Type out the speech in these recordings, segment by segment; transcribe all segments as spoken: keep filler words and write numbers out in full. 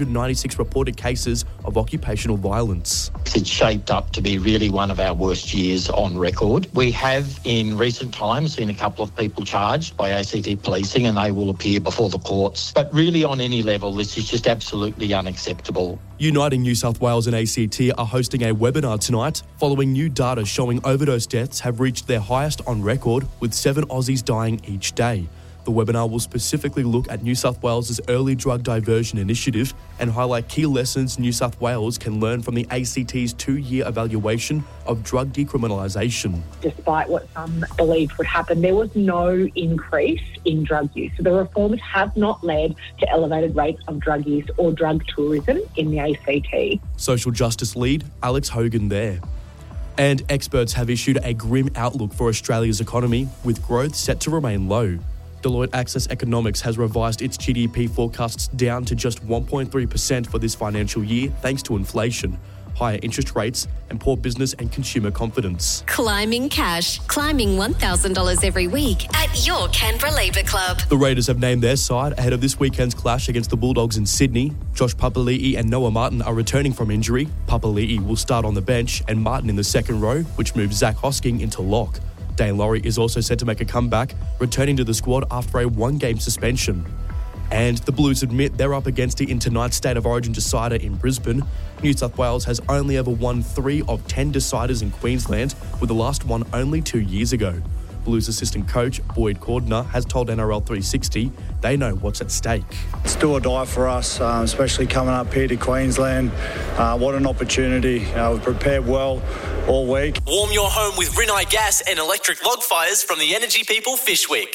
ninety-six reported cases of occupational violence. It's shaped up to be really one of our worst years on record. We have in recent times seen a couple of people charged by A C T policing and they will appear before the courts. But really on any level, this is just absolutely unacceptable. Uniting New South Wales and A C T are hosting a webinar tonight following new data showing overdose deaths have reached their highest on record, with seven Aussies dying each day. The webinar will specifically look at New South Wales' early drug diversion initiative and highlight key lessons New South Wales can learn from the A C T's two-year evaluation of drug decriminalisation. Despite what some believed would happen, there was no increase in drug use. So the reforms have not led to elevated rates of drug use or drug tourism in the A C T. Social Justice Lead Alex Hogan there. And experts have issued a grim outlook for Australia's economy, with growth set to remain low. Deloitte Access Economics has revised its G D P forecasts down to just one point three percent for this financial year thanks to inflation, higher interest rates and poor business and consumer confidence. Climbing cash. Climbing one thousand dollars every week at your Canberra Labour Club. The Raiders have named their side ahead of this weekend's clash against the Bulldogs in Sydney. Josh Papali'i and Noah Martin are returning from injury. Papali'i will start on the bench and Martin in the second row, which moves Zach Hosking into lock. Dane Laurie is also set to make a comeback, returning to the squad after a one-game suspension. And the Blues admit they're up against it in tonight's State of Origin decider in Brisbane. New South Wales has only ever won three of ten deciders in Queensland, with the last one only two years ago. Blues assistant coach Boyd Cordner has told N R L three sixty they know what's at stake. It's do or die for us, uh, especially coming up here to Queensland. Uh, what an opportunity. Uh, we've prepared well all week. Warm your home with Rinnai Gas and electric log fires from the Energy People Fishwick.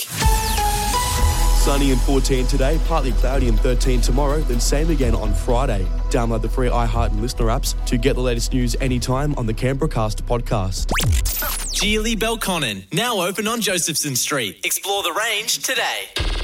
Sunny and fourteen today, partly cloudy and thirteen tomorrow, then same again on Friday. Download the free iHeart and Listener apps to get the latest news anytime on the Canberra Cast podcast. Geely Belconnen, now open on Josephson Street. Explore the range today.